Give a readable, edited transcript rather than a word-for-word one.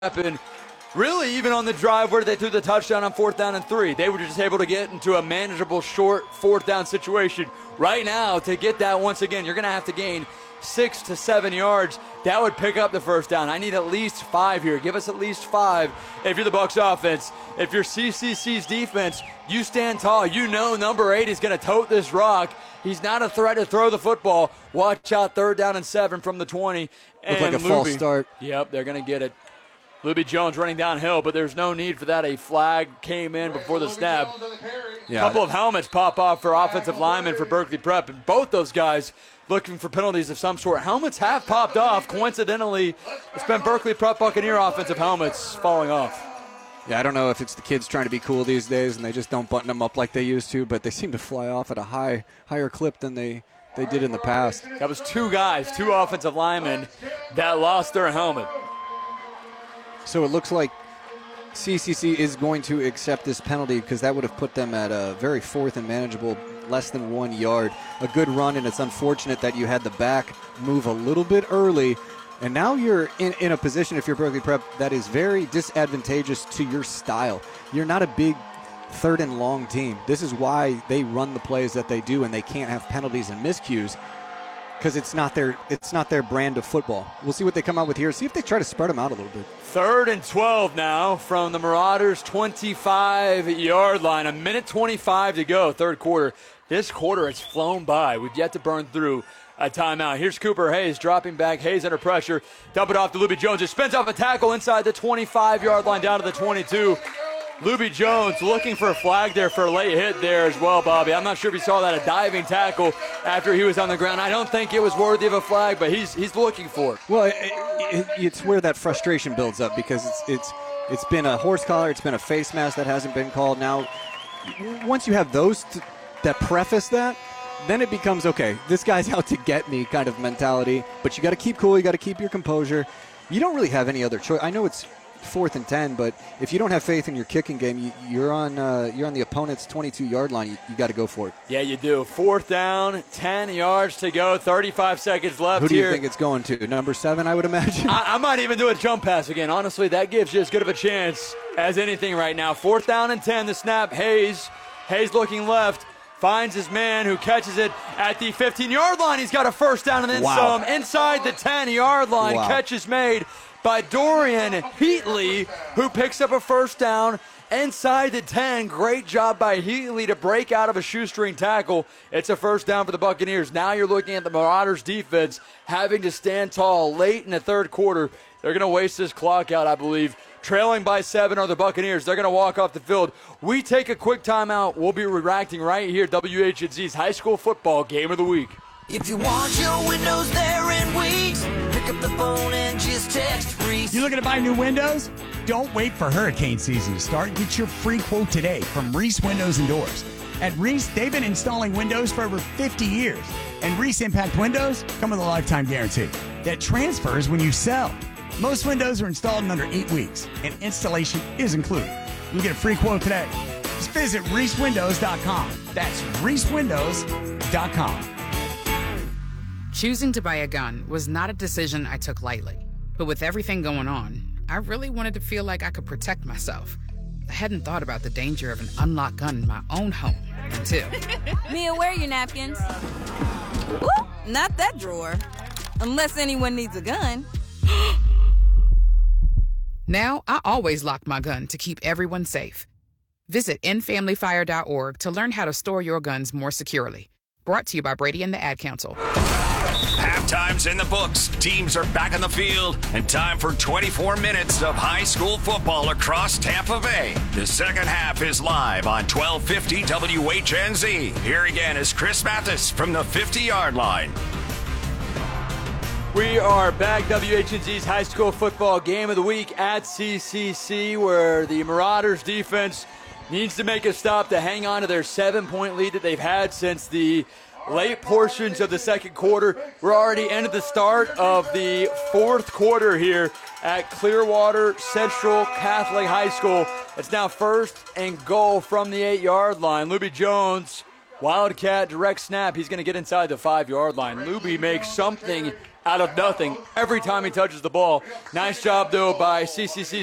happen. Really, even on the drive where they threw the touchdown on 4th down and 3, they were just able to get into a manageable short 4th down situation. Right now, to get that once again, you're going to have to gain 6 to 7 yards. That would pick up the first down. I need at least 5 here. Give us at least 5 if you're the Bucs offense. If you're CCC's defense, you stand tall. You know number 8 is going to tote this rock. He's not a threat to throw the football. Watch out, 3rd down and 7 from the 20. Looked like a false start. Yep, they're going to get it. Luby Jones running downhill, but there's no need for that. A flag came in before the snap. A couple of helmets pop off for offensive linemen for Berkeley Prep, and both those guys looking for penalties of some sort. Helmets have popped off. Coincidentally, it's been Berkeley Prep Buccaneer offensive helmets falling off. Yeah, I don't know if it's the kids trying to be cool these days and they just don't button them up like they used to, but they seem to fly off at a higher clip than they did in the past. That was 2 guys, 2 offensive linemen that lost their helmet. So it looks like CCC is going to accept this penalty because that would have put them at a very 4th and manageable, less than 1 yard. A good run, and it's unfortunate that you had the back move a little bit early. And now you're in a position, if you're Berkeley Prep, that is very disadvantageous to your style. You're not a big 3rd and long team. This is why they run the plays that they do, and they can't have penalties and miscues because it's not their brand of football. We'll see what they come out with here. See if they try to spread them out a little bit. 3rd and 12 now from the Marauders' 25-yard line. 1:25 to go, 3rd quarter. This quarter has flown by. We've yet to burn through a timeout. Here's Cooper Hayes dropping back. Hayes under pressure. Dump it off to Luby Jones. It spins off a tackle inside the 25-yard line down to the 22. Luby Jones looking for a flag there for a late hit there as well, Bobby. I'm not sure if you saw that, a diving tackle after he was on the ground. I don't think it was worthy of a flag, but he's looking for it. Well, it's where that frustration builds up because it's been a horse collar, it's been a face mask that hasn't been called. Now, once you have those that preface that, then it becomes, okay, this guy's out to get me kind of mentality, but you got to keep cool, you got to keep your composure. You don't really have any other choice. I know it's 4th and 10, but if you don't have faith in your kicking game, you're on the opponent's 22-yard line. You got to go for it. Yeah, you do. 4th down, 10 yards to go, 35 seconds left. Who do you think it's going to? Number 7, I would imagine. I might even do a jump pass again. Honestly, that gives you as good of a chance as anything right now. 4th down and 10. The snap. Hayes looking left. Finds his man who catches it at the 15-yard line. He's got a first down and then some. Inside the 10-yard line. Wow. Catch is made by Dorian Heatley, who picks up a first down inside the 10. Great job by Heatley to break out of a shoestring tackle. It's a first down for the Buccaneers. Now you're looking at the Marauders defense having to stand tall late in the 3rd quarter. They're going to waste this clock out, I believe. Trailing by 7 are the Buccaneers. They're going to walk off the field. We take a quick timeout. We'll be reacting right here, WHNZ's High School Football Game of the Week. If you want your windows there in weeks, pick up the phone and just text Reese. You looking to buy new windows? Don't wait for hurricane season to start. Get your free quote today from Reese Windows and Doors. At Reese, they've been installing windows for over 50 years. And Reese Impact Windows come with a lifetime guarantee that transfers when you sell. Most windows are installed in under 8 weeks, and installation is included. You'll get a free quote today. Just visit ReeseWindows.com. That's ReeseWindows.com. Choosing to buy a gun was not a decision I took lightly. But with everything going on, I really wanted to feel like I could protect myself. I hadn't thought about the danger of an unlocked gun in my own home until... Mia, where are your napkins? Ooh, not that drawer. Unless anyone needs a gun. Now, I always lock my gun to keep everyone safe. Visit endfamilyfire.org to learn how to store your guns more securely. Brought to you by Brady and the Ad Council. Halftime's in the books. Teams are back on the field, and time for 24 minutes of high school football across Tampa Bay. The second half is live on 1250 WHNZ. Here again is Chris Mathis from the 50-yard line. We are back, WHNZ's High School Football Game of the Week at CCC, where the Marauders defense needs to make a stop to hang on to their 7-point lead that they've had since the late portions of the second quarter. We're already into the start of the 4th quarter here at Clearwater Central Catholic High School. It's now 1st and goal from the 8-yard line. Luby Jones Wildcat direct snap. He's going to get inside the 5-yard line. Luby makes something out of nothing every time he touches the ball. Nice job, though, by CCC